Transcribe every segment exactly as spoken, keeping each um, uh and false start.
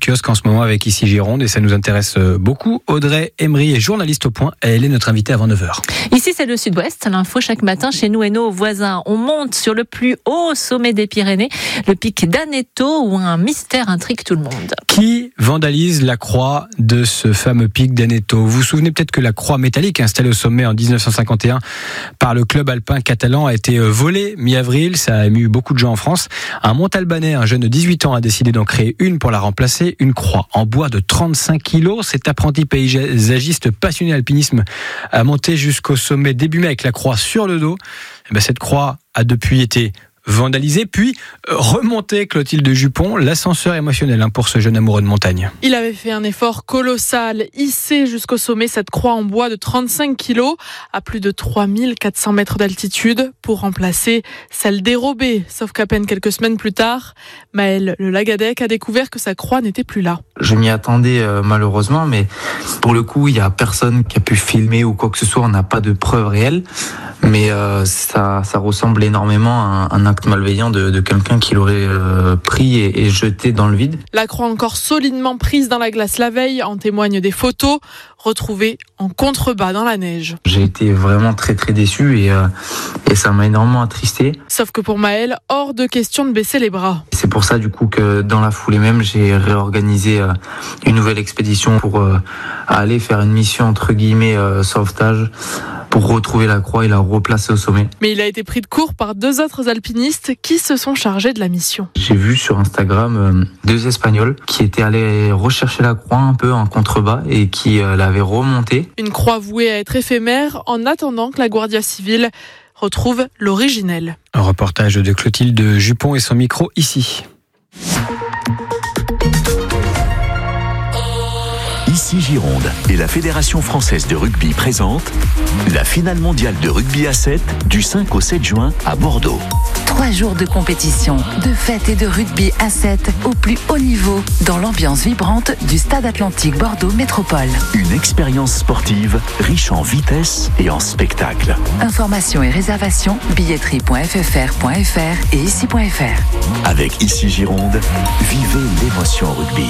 kiosque en ce moment avec Ici Gironde et ça nous intéresse beaucoup. Audrey Emery est journaliste au Point et elle est notre invitée avant neuf heures. Ici, c'est le Sud-Ouest. L'info chaque matin chez nous et nos voisins. On monte sur le plus haut sommet des Pyrénées, le pic d'Aneto, où un mystère intrigue tout le monde. Qui vandalise la croix de ce fameux pic d'Aneto ? Vous vous souvenez peut-être que la croix métallique installée au sommet en dix-neuf cent cinquante et un par le club alpin catalan a été volée mi-avril. Ça a ému beaucoup de gens en France. Un Montalbanais, un jeune de dix-huit ans, a décidé d'en créer une pour la remplacer. Une croix en bois de trente-cinq kilos. Cet apprenti paysagiste passionné d'alpinisme a monté jusqu'au sommet début mai avec la croix sur le dos. Et ben cette croix a depuis été vandalisé, puis remonté. Clotilde Jupon, l'ascenseur émotionnel hein, pour ce jeune amoureux de montagne. Il avait fait un effort colossal, hissé jusqu'au sommet cette croix en bois de trente-cinq kilos à plus de trois mille quatre cents mètres d'altitude pour remplacer celle dérobée. Sauf qu'à peine quelques semaines plus tard, Maël le Lagadec a découvert que sa croix n'était plus là. Je m'y attendais euh, malheureusement, mais pour le coup, il n'y a personne qui a pu filmer ou quoi que ce soit. On n'a pas de preuves réelles, mais euh, ça, ça ressemble énormément à un acte malveillant de, de quelqu'un qui l'aurait euh, pris et, et jeté dans le vide. La croix encore solidement prise dans la glace la veille, en témoignent des photos retrouvées en contrebas dans la neige. J'ai été vraiment très très déçu et, euh, et ça m'a énormément attristé. Sauf que pour Maël, hors de question de baisser les bras. C'est pour ça du coup que dans la foulée même, j'ai réorganisé euh, une nouvelle expédition pour euh, aller faire une mission entre guillemets euh, sauvetage pour retrouver la croix et la replacer au sommet. Mais il a été pris de court par deux autres alpinistes qui se sont chargés de la mission. J'ai vu sur Instagram euh, deux Espagnols qui étaient allés rechercher la croix un peu en contrebas et qui euh, l'avaient remontée. Une croix vouée à être éphémère en attendant que la Guardia Civile retrouve l'originel. Un reportage de Clotilde Jupon et son micro ici. Ici Gironde et la Fédération française de rugby présente la finale mondiale de rugby à sept du cinq au sept juin à Bordeaux. Trois jours de compétition, de fêtes et de rugby à sept au plus haut niveau dans l'ambiance vibrante du Stade Atlantique Bordeaux Métropole. Une expérience sportive riche en vitesse et en spectacle. Informations et réservations billetterie point f f r point f r et ici point f r. Avec Ici Gironde, vivez l'émotion rugby.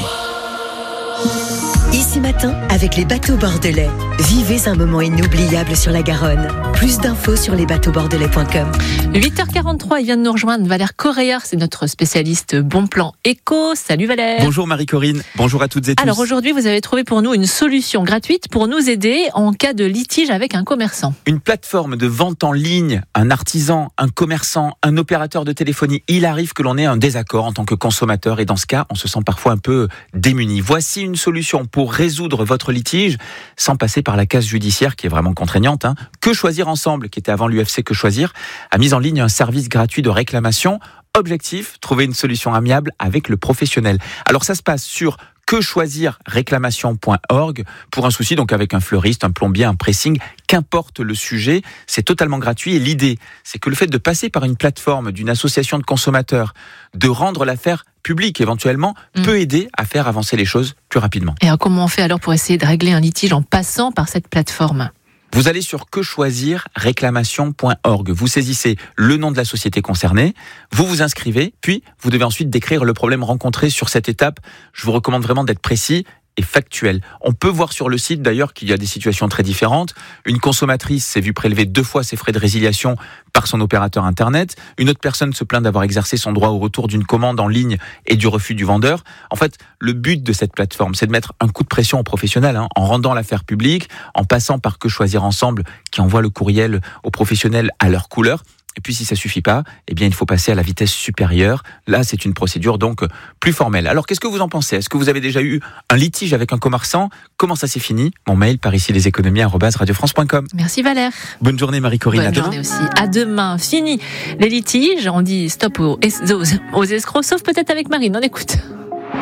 Ici Matin, avec les bateaux bordelais. Vivez un moment inoubliable sur la Garonne. Plus d'infos sur les bateaux bordelais point com. huit heures quarante-trois, il vient de nous rejoindre Valère Correa, c'est notre spécialiste Bon Plan Éco. Salut Valère. Bonjour Marie-Corinne, bonjour à toutes et tous. Alors aujourd'hui, vous avez trouvé pour nous une solution gratuite pour nous aider en cas de litige avec un commerçant. Une plateforme de vente en ligne, un artisan, un commerçant, un opérateur de téléphonie. Il arrive que l'on ait un désaccord en tant que consommateur et dans ce cas, on se sent parfois un peu démuni. Voici une solution pour résoudre votre litige sans passer par la case judiciaire qui est vraiment contraignante. Hein. Que choisir ensemble, qui était avant l'U F C Que choisir, a mis en ligne un service gratuit de réclamation. Objectif, trouver une solution amiable avec le professionnel. Alors ça se passe sur que choisir réclamation point org pour un souci, donc avec un fleuriste, un plombier, un pressing, qu'importe le sujet, c'est totalement gratuit. Et l'idée, c'est que le fait de passer par une plateforme d'une association de consommateurs, de rendre l'affaire publique éventuellement, mmh. peut aider à faire avancer les choses plus rapidement. Et alors comment on fait alors pour essayer de régler un litige en passant par cette plateforme ? Vous allez sur que choisir réclamation point org. Vous saisissez le nom de la société concernée, vous vous inscrivez, puis vous devez ensuite décrire le problème rencontré sur cette étape. Je vous recommande vraiment d'être précis et factuel. On peut voir sur le site d'ailleurs qu'il y a des situations très différentes. Une consommatrice s'est vue prélever deux fois ses frais de résiliation par son opérateur internet. Une autre personne se plaint d'avoir exercé son droit au retour d'une commande en ligne et du refus du vendeur. En fait, le but de cette plateforme, c'est de mettre un coup de pression aux professionnels, hein, en rendant l'affaire publique, en passant par Que choisir ensemble, qui envoie le courriel aux professionnels à leur couleur. Et puis si ça suffit pas, eh bien il faut passer à la vitesse supérieure. Là, c'est une procédure donc plus formelle. Alors qu'est-ce que vous en pensez ? Est-ce que vous avez déjà eu un litige avec un commerçant ? Comment ça s'est fini ? Mon mail par ici les économies arobase radio france point com. Merci Valère. Bonne journée Marie-Corinne. Bonne à journée demain. aussi. À demain. Fini les litiges. On dit stop aux, aux, aux escrocs, sauf peut-être avec Marine. On écoute.